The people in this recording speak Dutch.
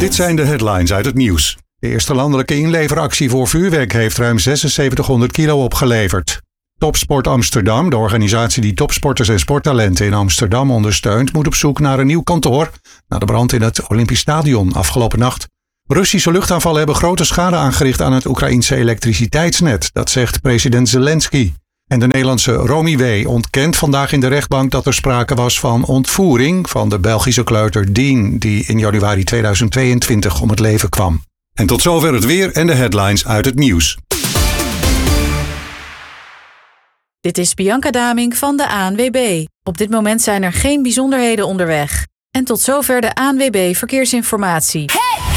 Dit zijn de headlines uit het nieuws. De eerste landelijke inleveractie voor vuurwerk heeft ruim 7600 kilo opgeleverd. Topsport Amsterdam, de organisatie die topsporters en sporttalenten in Amsterdam ondersteunt, moet op zoek naar een nieuw kantoor na de brand in het Olympisch Stadion afgelopen nacht. Russische luchtaanvallen hebben grote schade aangericht aan het Oekraïense elektriciteitsnet, dat zegt president Zelensky. En de Nederlandse Romy W. ontkent vandaag in de rechtbank dat er sprake was van ontvoering van de Belgische kleuter Dean, die in januari 2022 om het leven kwam. En tot zover het weer en de headlines uit het nieuws. Dit is Bianca Damink van de ANWB. Op dit moment zijn er geen bijzonderheden onderweg. En tot zover de ANWB Verkeersinformatie.